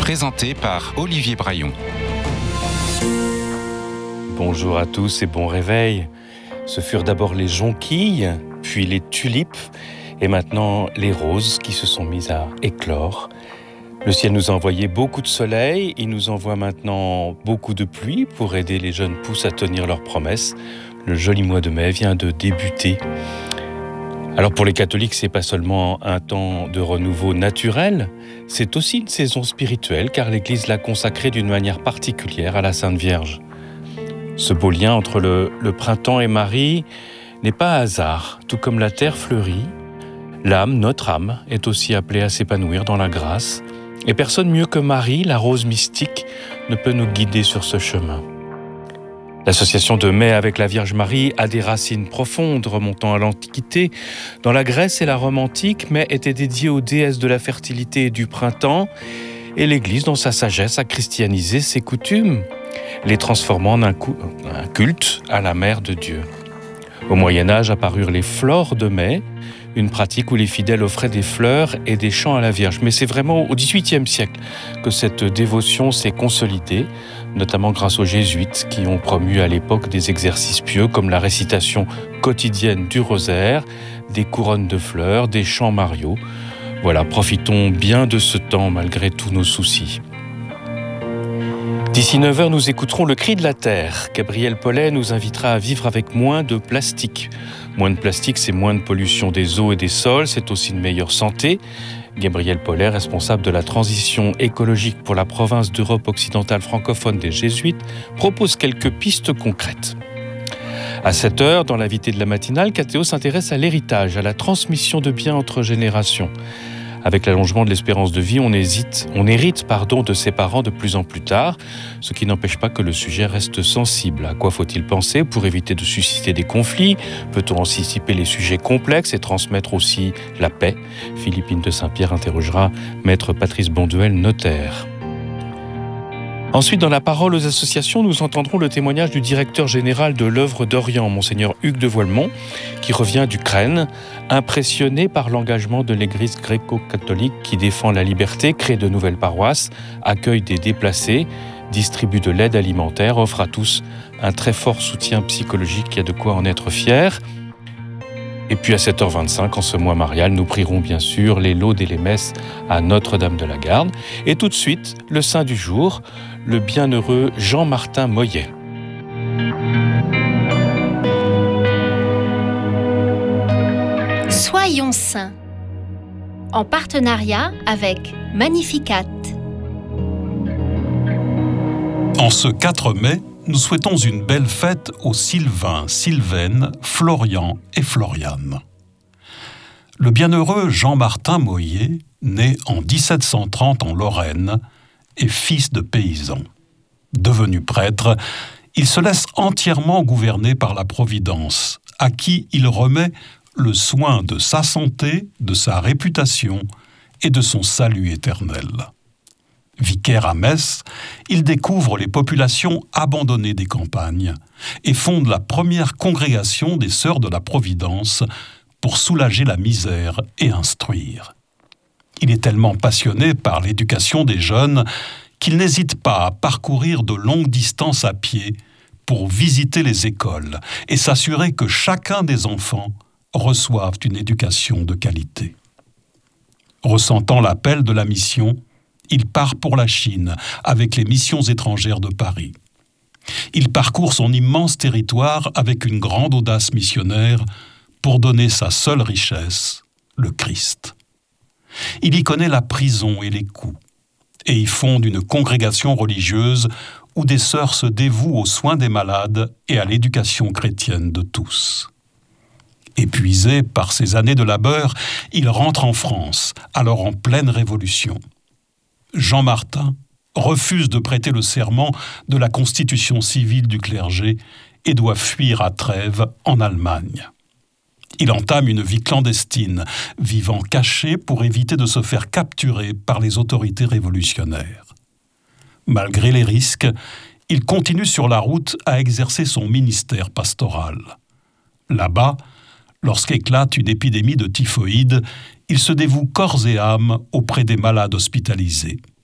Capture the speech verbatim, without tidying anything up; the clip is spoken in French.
présenté par Olivier Braillon. Bonjour à tous et bon réveil. Ce furent d'abord les jonquilles, puis les tulipes, et maintenant les roses qui se sont mises à éclore. Le ciel nous a envoyé beaucoup de soleil, il nous envoie maintenant beaucoup de pluie pour aider les jeunes pousses à tenir leurs promesses. Le joli mois de mai vient de débuter. Alors pour les catholiques, c'est pas seulement un temps de renouveau naturel, c'est aussi une saison spirituelle car l'Église l'a consacrée d'une manière particulière à la Sainte Vierge. Ce beau lien entre le, le printemps et Marie n'est pas hasard. Tout comme la terre fleurit, l'âme, notre âme, est aussi appelée à s'épanouir dans la grâce. Et personne mieux que Marie, la rose mystique, ne peut nous guider sur ce chemin. L'association de mai avec la Vierge Marie a des racines profondes remontant à l'Antiquité. Dans la Grèce et la Rome antique, mai était dédiée aux déesses de la fertilité et du printemps. Et l'Église, dans sa sagesse, a christianisé ses coutumes, les transformant en un, cu- un culte à la Mère de Dieu. Au Moyen-Âge apparurent les flores de mai, une pratique où les fidèles offraient des fleurs et des chants à la Vierge. Mais c'est vraiment au dix-huitième siècle que cette dévotion s'est consolidée, notamment grâce aux jésuites qui ont promu à l'époque des exercices pieux comme la récitation quotidienne du rosaire, des couronnes de fleurs, des chants mariaux. Voilà, profitons bien de ce temps malgré tous nos soucis. D'ici neuf heures, nous écouterons le cri de la terre. Gabriel Paulet nous invitera à vivre avec moins de plastique. Moins de plastique, c'est moins de pollution des eaux et des sols, c'est aussi une meilleure santé. Gabriel Paulet, responsable de la transition écologique pour la province d'Europe occidentale francophone des Jésuites, propose quelques pistes concrètes. À sept heures, dans l'invité de la matinale, Cathéo s'intéresse à l'héritage, à la transmission de biens entre générations. Avec l'allongement de l'espérance de vie, on, hésite, on hérite pardon, de ses parents de plus en plus tard, ce qui n'empêche pas que le sujet reste sensible. À quoi faut-il penser pour éviter de susciter des conflits ? Peut-on anticiper les sujets complexes et transmettre aussi la paix ? Philippine de Saint-Pierre interrogera Maître Patrice Bonduel, notaire. Ensuite, dans la parole aux associations, nous entendrons le témoignage du directeur général de l'œuvre d'Orient, Monseigneur Hugues de Voilemont, qui revient d'Ukraine, impressionné par l'engagement de l'Église gréco-catholique qui défend la liberté, crée de nouvelles paroisses, accueille des déplacés, distribue de l'aide alimentaire, offre à tous un très fort soutien psychologique qui a de quoi en être fier. Et puis à sept heures vingt-cinq, en ce mois marial, nous prierons bien sûr les laudes et les messes à Notre-Dame de la Garde. Et tout de suite, le saint du jour, le bienheureux Jean-Martin Moyet. Soyons saints, en partenariat avec Magnificat. En ce quatre mai, nous souhaitons une belle fête aux Sylvains, Sylvaines, Florian et Floriane. Le bienheureux Jean-Martin Moyet, né en dix-sept cent trente en Lorraine, est fils de paysan. Devenu prêtre, il se laisse entièrement gouverner par la Providence, à qui il remet le soin de sa santé, de sa réputation et de son salut éternel. Vicaire à Metz, il découvre les populations abandonnées des campagnes et fonde la première congrégation des Sœurs de la Providence pour soulager la misère et instruire. Il est tellement passionné par l'éducation des jeunes qu'il n'hésite pas à parcourir de longues distances à pied pour visiter les écoles et s'assurer que chacun des enfants reçoive une éducation de qualité. Ressentant l'appel de la mission, il part pour la Chine avec les missions étrangères de Paris. Il parcourt son immense territoire avec une grande audace missionnaire pour donner sa seule richesse, le Christ. Il y connaît la prison et les coups, et y fonde une congrégation religieuse où des sœurs se dévouent aux soins des malades et à l'éducation chrétienne de tous. Épuisé par ses années de labeur, il rentre en France, alors en pleine révolution. Jean-Martin refuse de prêter le serment de la constitution civile du clergé et doit fuir à Trèves, en Allemagne. Il entame une vie clandestine, vivant caché pour éviter de se faire capturer par les autorités révolutionnaires. Malgré les risques, il continue sur la route à exercer son ministère pastoral. Là-bas, lorsqu'éclate une épidémie de typhoïde, il se dévoue corps et âme auprès des malades hospitalisés.